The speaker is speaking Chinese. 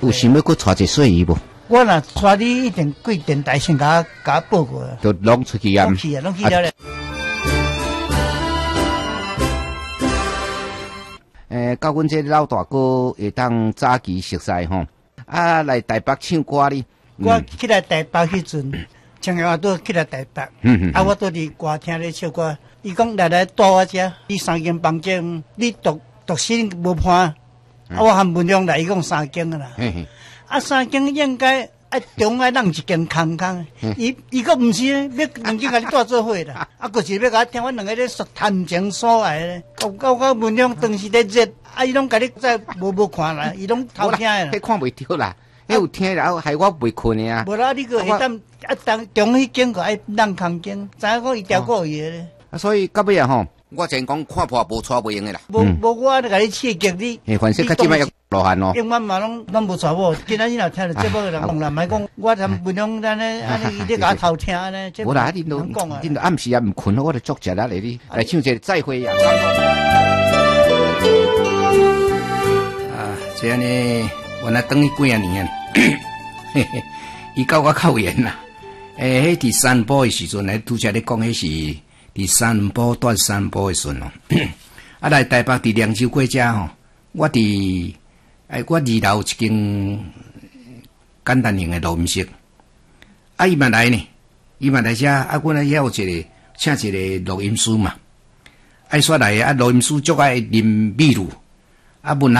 有想要搁带一岁姨无？ 我若带你一定贵电台先甲我报过。 都拢出去啊？ 拢去了咧。 到阮这老大哥会当早期熟悉吼，来台北唱歌哩。 我去来台北迄阵，从小都去来台北，我都伫歌厅咧唱歌。伊讲来带我遮，你3间房间，你读书无伴，我含文良来，伊讲3间啦。3间应该中爱让一间空空，伊个毋是要2间甲你带做伙啦，就是要甲我听，我2个咧谈情说爱咧，我文良当时咧热，伊拢甲你再无看啦，伊拢偷听啦。 迄看袂着啦，迄有听然后害我袂困的啊。 无啦，你个会当中迄间个爱让空间，知影讲伊调过伊咧。 所以到尾啊吼，我真讲看破无错袂用的啦。 无我甲你刺激你。 反正较即摆要落汗哦。 英文嘛拢无错无，今仔日若听到节目的人讲啦，莫讲我谈文章安尼伊咧甲我偷听安尼。 无啦，恁都暗时也毋困，我就作食啦来唱一个再会呀。这样呢，原来等于几啊年啊，伊甲我较远啦。迄伫三堡的时阵咧，拄则咧讲迄是伫三堡断三堡的时阵咯。来台北伫凉州过遮吼，我伫我二楼有一间简单型的录音室。伊嘛来呢，伊嘛来遮，阮遐有一个请一个录音师嘛，煞来录音师足爱啉秘鲁，文